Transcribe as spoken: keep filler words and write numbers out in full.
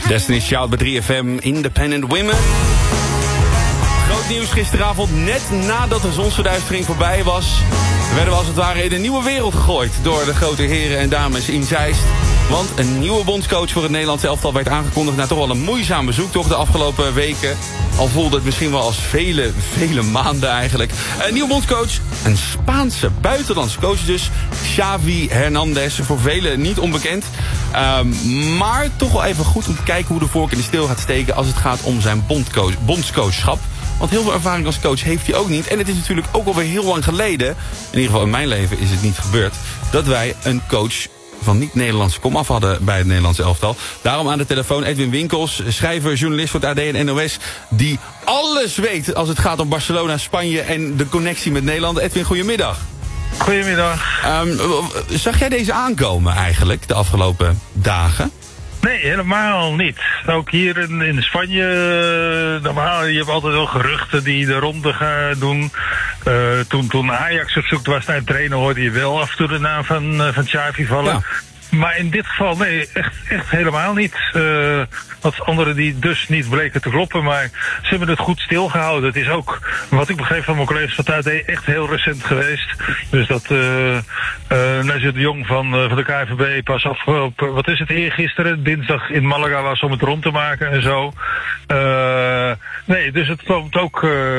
Destiny's Child bij drie F M, Independent Women. Groot nieuws gisteravond, net nadat de zonsverduistering voorbij was, werden we als het ware in een nieuwe wereld gegooid door de grote heren en dames in Zeist. Want een nieuwe bondscoach voor het Nederlands elftal werd aangekondigd na toch wel een moeizaam bezoek toch de afgelopen weken. Al voelde het misschien wel als vele, vele maanden eigenlijk. Een nieuwe bondscoach, een Spaanse buitenlandse coach dus, Xavi Hernandez, voor velen niet onbekend. Um, maar toch wel even goed om te kijken hoe de vork in de steel gaat steken als het gaat om zijn bondcoach, bondscoachschap. Want heel veel ervaring als coach heeft hij ook niet. En het is natuurlijk ook alweer heel lang geleden, in ieder geval in mijn leven is het niet gebeurd, dat wij een coach van niet-Nederlandse komaf hadden bij het Nederlandse elftal. Daarom aan de telefoon Edwin Winkels, schrijver, journalist voor het A D en N O S, die alles weet als het gaat om Barcelona, Spanje en de connectie met Nederland. Edwin, goedemiddag. Goedemiddag. Um, zag jij deze aankomen eigenlijk de afgelopen dagen? Nee, helemaal niet. Ook hier in, in Spanje, normaal, je hebt altijd wel geruchten die de ronde gaan doen. Uh, toen, toen Ajax op zoek was naar een trainer, hoorde je wel af en toe de naam van, uh, van Xavi vallen. Ja. Maar in dit geval, nee, echt, echt helemaal niet. Uh, wat anderen die dus niet bleken te kloppen, maar ze hebben het goed stilgehouden. Het is ook, wat ik begreep van mijn collega's van het A D, echt heel recent geweest. Dus dat uh, uh, Nazir de Jong van, uh, van de K N V B pas afgelopen, wat is het, eergisteren, dinsdag in Malaga was om het rond te maken en zo. Uh, nee, dus het komt ook... Uh,